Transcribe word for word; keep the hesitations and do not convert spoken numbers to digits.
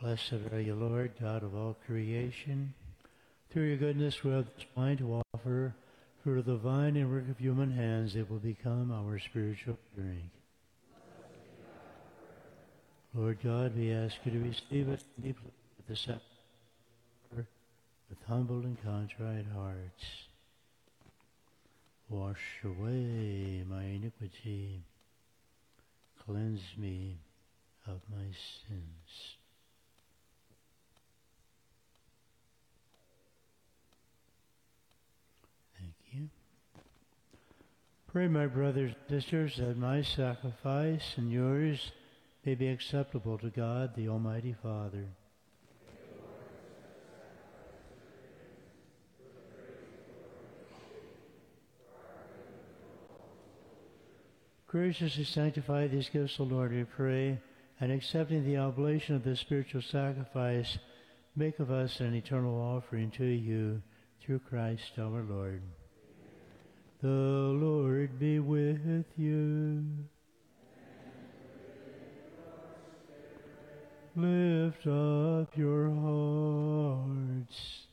Blessed are you, Lord, God of all creation. Through your goodness we have this wine to offer. Fruit of the vine and work of human hands, it will become our spiritual drink. Lord God, we ask you to receive us deeply with the sacrament with humble and contrite hearts. Wash away my iniquity. Cleanse me of my sins. Thank you. Pray, my brothers and sisters, that my sacrifice and yours may be acceptable to God, the Almighty Father. Graciously sanctify these gifts, O Lord, we pray, and accepting the oblation of this spiritual sacrifice, make of us an eternal offering to you, through Christ our Lord. Amen. The Lord be with you. Lift up your hearts.